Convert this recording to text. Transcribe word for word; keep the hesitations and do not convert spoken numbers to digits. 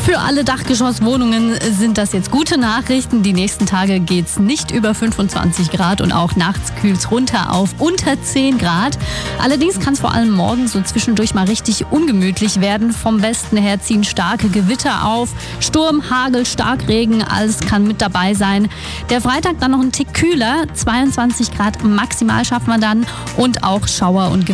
Für alle Dachgeschosswohnungen sind das jetzt gute Nachrichten. Die nächsten Tage geht's nicht über fünfundzwanzig Grad und auch nachts kühlt's runter auf unter zehn Grad. Allerdings kann es vor allem morgen so zwischendurch mal richtig ungemütlich werden. Vom Westen her ziehen starke Gewitter auf. Sturm, Hagel, Starkregen, alles kann mit dabei sein. Der Freitag dann noch ein Tick kühler. zweiundzwanzig Grad maximal schaffen wir dann und auch Schauer und Gewitter